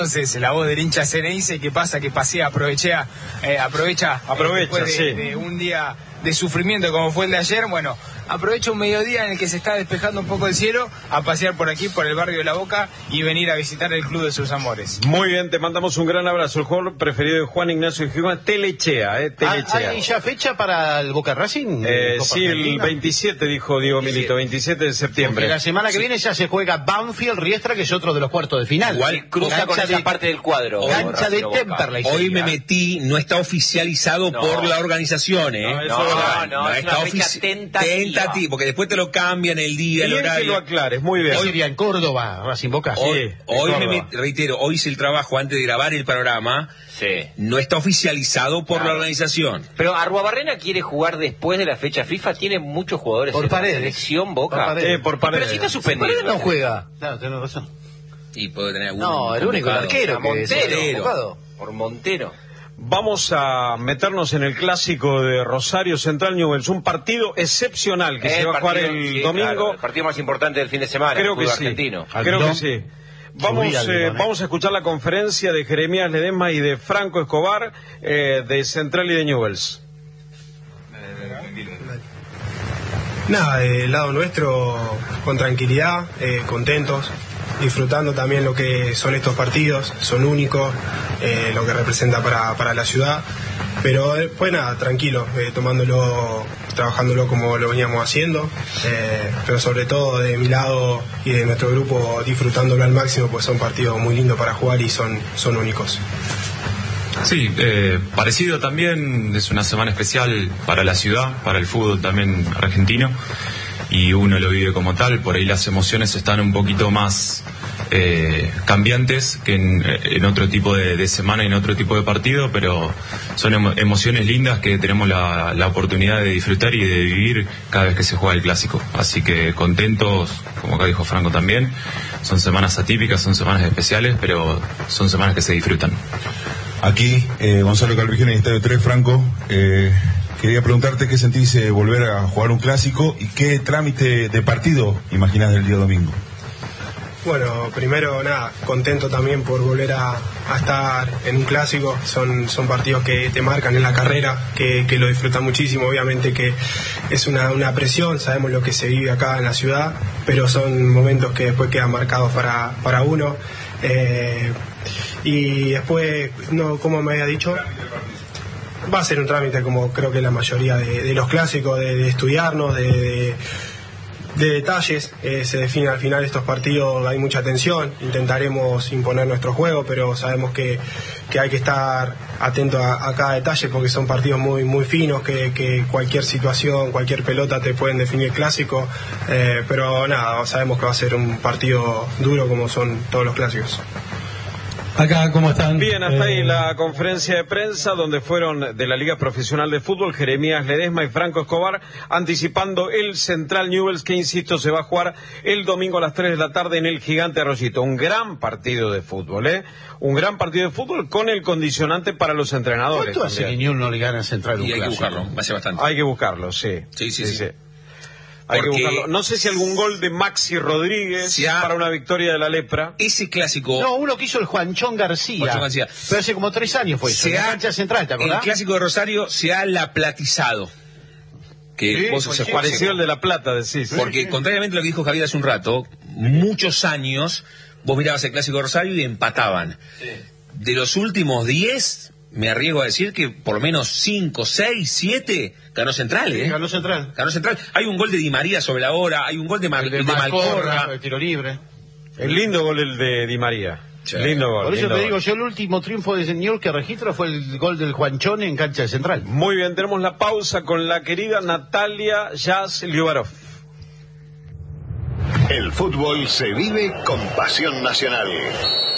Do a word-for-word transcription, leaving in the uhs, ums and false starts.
Entonces, la voz del hincha Ceneice, ¿qué pasa? Que pasea, aprovechea, eh, aprovecha, aprovecha eh, después de, sí. de un día de sufrimiento como fue el de ayer, bueno, aprovecha un mediodía en el que se está despejando un poco el cielo, a pasear por aquí, por el barrio de La Boca, y venir a visitar el club de sus amores. Muy bien, te mandamos un gran abrazo. El jugador preferido de Juan Ignacio Higuaín, Telechea, eh, Telechea. ¿Hay ya fecha para el Boca Racing? Eh, sí, el veintisiete, dijo Diego Milito, veintisiete de septiembre. Porque la semana que sí. viene ya se juega Banfield Riestra, que es otro de los cuartos de final. Igual cruza con esa de, parte del cuadro. Cancha de Temperley. Hoy me metí, no está oficializado no. por la organización, ¿eh? No, no, no, no, no es está oficial. Tentativa. Tentativa, porque después te lo cambian el día, bien el horario. Que lo aclares, muy bien. Hoy iría en Córdoba, Racing Boca. Hoy, sí, hoy Córdoba. me met, reitero, hoy hice el trabajo antes de grabar el programa. Sí. No está oficializado por claro. la organización. Pero Arruabarrena quiere jugar después de la fecha FIFA, tiene muchos jugadores por en paredes. la selección Boca. Por paredes. Eh, por paredes. Pero si está suspendido. ¿Por qué no juega? Claro, tenés razón. Y puede tener alguno. No, el único arquero que Montero. Por Montero. Vamos a meternos en el clásico de Rosario Central Newell's, un partido excepcional que el se va a jugar partido, el sí, domingo. Claro, el partido más importante del fin de semana. Creo que sí. Argentino. Creo que sí. Vamos, eh, vamos a escuchar la conferencia de Jeremías Ledesma y de Franco Escobar eh, de Central y de Newell's. Nada, del lado nuestro, con tranquilidad, eh, contentos, disfrutando también lo que son estos partidos, son únicos, eh, lo que representa para, para la ciudad, pero después nada, tranquilo, eh, tomándolo, trabajándolo como lo veníamos haciendo, eh, pero sobre todo de mi lado y de nuestro grupo disfrutándolo al máximo, pues son partidos muy lindos para jugar y son, son únicos. Sí, eh, parecido también, es una semana especial para la ciudad, para el fútbol también argentino, y uno lo vive como tal. Por ahí las emociones están un poquito más eh, cambiantes que en, en otro tipo de, de semana y en otro tipo de partido, pero son emo- emociones lindas que tenemos la, la oportunidad de disfrutar y de vivir cada vez que se juega el clásico. Así que contentos, como acá dijo Franco también, son semanas atípicas, son semanas especiales, pero son semanas que se disfrutan. Aquí, eh, Gonzalo Calvijena en Estadio tres, Franco, eh, quería preguntarte qué sentís eh, volver a jugar un clásico y qué trámite de partido imaginás del día domingo. Bueno, primero nada, contento también por volver a, a estar en un clásico, son, son partidos que te marcan en la carrera, que, que lo disfrutan muchísimo, obviamente que es una, una presión, sabemos lo que se vive acá en la ciudad, pero son momentos que después quedan marcados para, para uno. Eh, y después, no, como me había dicho, va a ser un trámite como creo que la mayoría de, de los clásicos, de, de estudiarnos, de, de, de detalles, eh, se define al final estos partidos, hay mucha tensión, intentaremos imponer nuestro juego, pero sabemos que, que hay que estar atento a, a cada detalle porque son partidos muy muy finos, que, que cualquier situación, cualquier pelota te pueden definir clásico, eh, pero nada, sabemos que va a ser un partido duro como son todos los clásicos. Acá, ¿cómo están? Bien, hasta eh... ahí la conferencia de prensa donde fueron de la Liga Profesional de Fútbol Jeremías Ledesma y Franco Escobar anticipando el Central Newell's que, insisto, se va a jugar el domingo a las tres de la tarde en el Gigante Arroyito. Un gran partido de fútbol, ¿eh? Un gran partido de fútbol con el condicionante para los entrenadores. ¿Cuánto hace que Newell's no le gana a Central un Y hay clásico? que buscarlo, hace bastante. Hay que buscarlo, sí. Sí, sí, sí. sí. sí. Hay Porque que buscarlo. No sé si algún gol de Maxi Rodríguez ha... para una victoria de la Lepra. Ese clásico... No, uno que hizo el Juanchón García. Juanchón García. Pero hace como tres años fue eso. Se ha... cancha central, ¿te acordás? El clásico de Rosario se ha laplatizado. Que sí, vos se pareció el de La Plata, decís. Porque, contrariamente a lo que dijo Javier hace un rato, muchos años vos mirabas el clásico de Rosario y empataban. Sí. De los últimos diez... Me arriesgo a decir que por lo menos cinco, seis, siete ganó Central, ¿eh? Sí, ganó Central. Ganó Central. Hay un gol de Di María sobre la hora, hay un gol de, Mar el de, de Malcorra, Malcorra. el tiro libre. El lindo gol el de Di María. Sí. Lindo gol. Por eso lindo te gol. digo, yo el último triunfo de señor que registro fue el gol del Juanchón en cancha de Central. Muy bien, tenemos la pausa con la querida Natalia Jazz Liubarov. El fútbol se vive con pasión nacional.